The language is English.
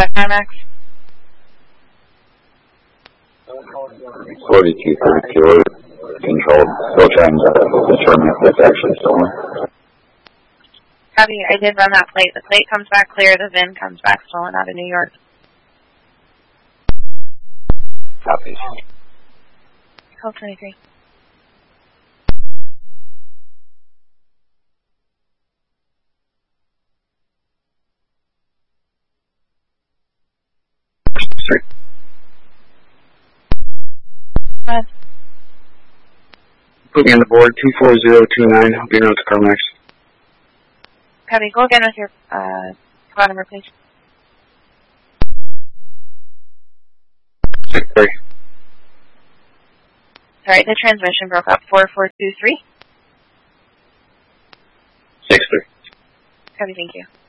Max. 4232 controlled. Still trying to determine if it's actually stolen. Copy. I did run that plate. The plate comes back clear. The VIN comes back stolen out of New York. Copy. Code 23. Put me on the board, 24029. I'll be around the car next. Copy. Go again with your car number, please. 6-3. Sorry, the transmission broke up. 4423. 6-3. Copy, thank you.